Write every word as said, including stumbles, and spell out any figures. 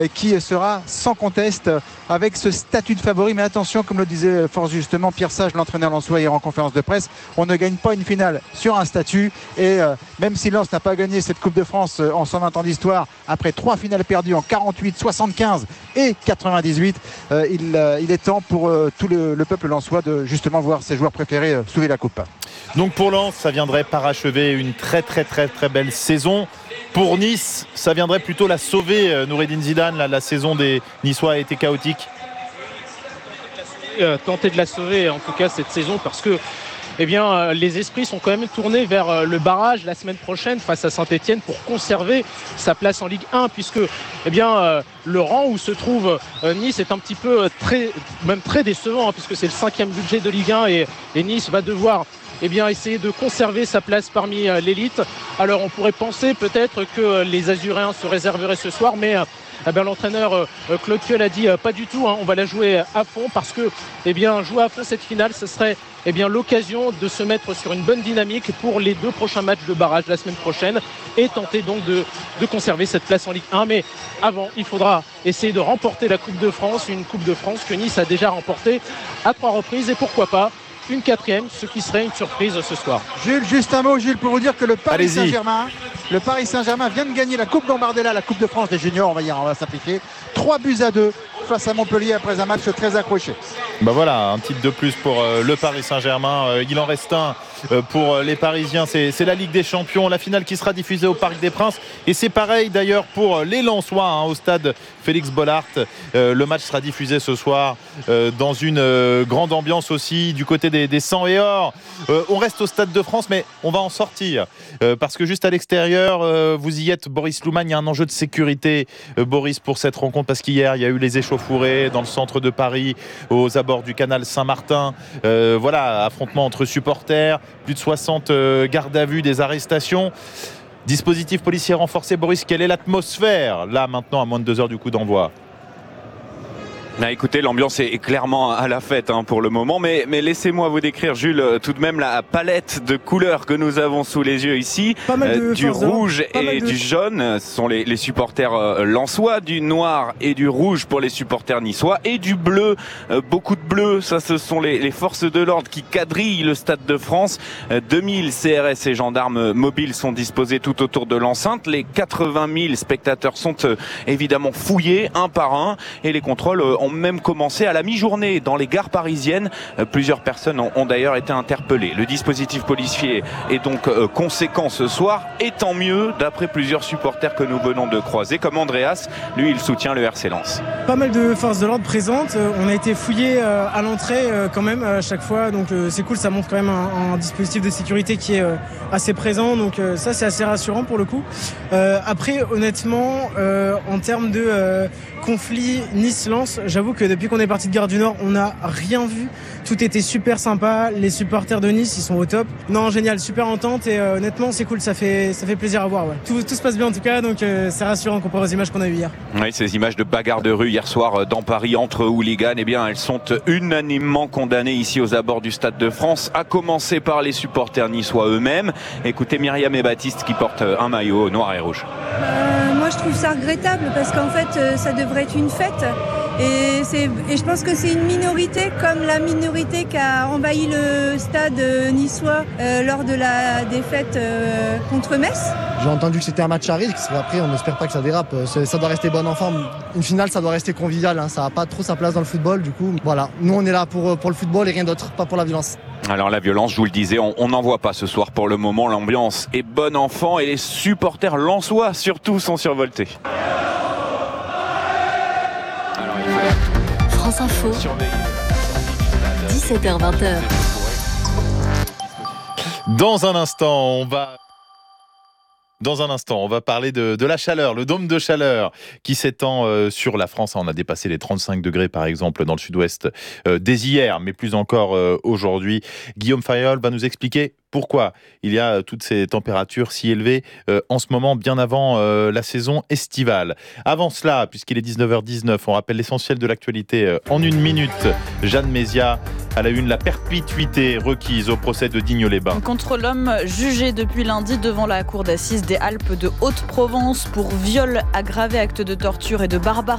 et qui sera sans conteste avec ce statut de favori. Mais attention, comme le disait fort justement Pierre Sage, l'entraîneur lensois hier en conférence de presse, on ne gagne pas une finale sur un statut. Et euh, même si Lens n'a pas gagné cette Coupe de France euh, en cent vingt ans d'histoire, après trois finales perdues en quarante-huit, soixante-quinze et quatre-vingt-dix-huit, euh, il, euh, il est temps pour euh, tout le, le peuple lensois de justement voir ses joueurs préférés euh, soulever la coupe. Donc pour Lens, ça viendrait parachever une très très très très belle saison. Pour Nice, ça viendrait plutôt la sauver. euh, Noureddine Zidane, la, la saison des Niçois a été chaotique. Euh, tenter de la sauver en tout cas cette saison, parce que eh bien, euh, les esprits sont quand même tournés vers euh, le barrage la semaine prochaine face à Saint-Etienne pour conserver sa place en Ligue un, puisque eh bien, euh, le rang où se trouve euh, Nice est un petit peu euh, très, même très décevant, hein, puisque c'est le cinquième budget de Ligue un et, et Nice va devoir eh bien, essayer de conserver sa place parmi euh, l'élite. Alors on pourrait penser peut-être que euh, les Azuréens se réserveraient ce soir, mais euh, Eh bien, l'entraîneur euh, Claude Puel a dit euh, pas du tout, hein, on va la jouer à fond, parce que eh bien, jouer à fond cette finale, ce serait eh bien, l'occasion de se mettre sur une bonne dynamique pour les deux prochains matchs de barrage la semaine prochaine et tenter donc de, de conserver cette place en Ligue un. Mais avant, il faudra essayer de remporter la Coupe de France, une Coupe de France que Nice a déjà remportée à trois reprises, et pourquoi pas une quatrième, ce qui serait une surprise ce soir. Jules, juste un mot, Jules, pour vous dire que le Paris Allez-y. Saint-Germain, le Paris Saint-Germain vient de gagner la Coupe Gambardella, la Coupe de France des juniors, on va dire, on va simplifier. trois buts à deux face à Montpellier après un match très accroché. Ben voilà, un titre de plus pour euh, le Paris Saint-Germain. Euh, il en reste un euh, pour euh, les Parisiens. C'est, c'est la Ligue des Champions, la finale qui sera diffusée au Parc des Princes. Et c'est pareil d'ailleurs pour euh, les Lensois, hein, au stade Félix Bollaert. Euh, le match sera diffusé ce soir euh, dans une euh, grande ambiance aussi du côté des, des cent et or. Euh, on reste au Stade de France, mais on va en sortir. Euh, parce que juste à l'extérieur, euh, vous y êtes, Boris Louman, il y a un enjeu de sécurité, euh, Boris, pour cette rencontre. Parce qu'hier, il y a eu les échauffourées dans le centre de Paris, aux abords du canal Saint-Martin. Euh, voilà, affrontement entre supporters, plus de soixante euh, gardes à vue, des arrestations. Dispositif policier renforcé. Boris, quelle est l'atmosphère là maintenant à moins de deux heures du coup d'envoi? Ah, écoutez, l'ambiance est clairement à la fête hein, pour le moment, mais, mais laissez-moi vous décrire, Jules, tout de même la palette de couleurs que nous avons sous les yeux ici. Euh, du rouge et de... du jaune, ce sont les, les supporters euh, lensois, du noir et du rouge pour les supporters niçois, et du bleu, euh, beaucoup de bleu, ça ce sont les, les forces de l'ordre qui quadrillent le Stade de France. Euh, deux mille C R S et gendarmes mobiles sont disposés tout autour de l'enceinte. Les quatre-vingt mille spectateurs sont euh, évidemment fouillés un par un, et les contrôles euh, ont même commencé à la mi-journée dans les gares parisiennes. Euh, plusieurs personnes ont, ont d'ailleurs été interpellées. Le dispositif policier est donc euh, conséquent ce soir, et tant mieux d'après plusieurs supporters que nous venons de croiser, comme Andreas, lui il soutient le R C Lens. Pas mal de forces de l'ordre présentes, euh, on a été fouillés euh, à l'entrée euh, quand même à chaque fois, donc euh, c'est cool, ça montre quand même un, un dispositif de sécurité qui est euh, assez présent, donc euh, ça c'est assez rassurant pour le coup. Euh, après honnêtement, euh, en termes de euh, conflit Nice-Lens, j'avoue que depuis qu'on est parti de Gare du Nord, on n'a rien vu. Tout était super sympa. Les supporters de Nice, ils sont au top. Non, génial, super entente, et euh, honnêtement, c'est cool. Ça fait, ça fait plaisir à voir. Ouais. Tout, tout se passe bien en tout cas, donc euh, c'est rassurant comparé aux images qu'on a eues hier. Oui, ces images de bagarre de rue hier soir dans Paris entre hooligans, eh bien, elles sont unanimement condamnées ici aux abords du Stade de France, à commencer par les supporters niçois eux-mêmes. Écoutez Myriam et Baptiste qui portent un maillot noir et rouge. Euh, moi, je trouve ça regrettable parce qu'en fait, euh, ça devrait être une fête. Et, c'est, et je pense que c'est une minorité, comme la minorité qui a envahi le stade niçois euh, lors de la défaite euh, contre Metz. J'ai entendu que c'était un match à risque. Après, on n'espère pas que ça dérape. Ça doit rester bon enfant. Une finale, ça doit rester convivial. Hein. Ça n'a pas trop sa place dans le football. Du coup, voilà. Nous, on est là pour, pour le football et rien d'autre, pas pour la violence. Alors la violence, je vous le disais, on n'en voit pas ce soir pour le moment. L'ambiance est bon enfant et les supporters lensois surtout sont survoltés. France Info, dix-sept heures vingt. Dans un instant, on va... Dans un instant, on va parler de, de la chaleur, le dôme de chaleur qui s'étend euh, sur la France. On a dépassé les trente-cinq degrés, par exemple, dans le sud-ouest euh, dès hier, mais plus encore euh, aujourd'hui. Guillaume Fayol va nous expliquer pourquoi il y a toutes ces températures si élevées euh, en ce moment, bien avant euh, la saison estivale. Avant cela, puisqu'il est dix-neuf heures dix-neuf, on rappelle l'essentiel de l'actualité euh, en une minute. Jeanne Mézia, à la une, la perpétuité requise au procès de Digne-les-Bains. Contre l'homme jugé depuis lundi devant la cour d'assises des Alpes de Haute-Provence pour viol aggravé, acte de torture et de barbarie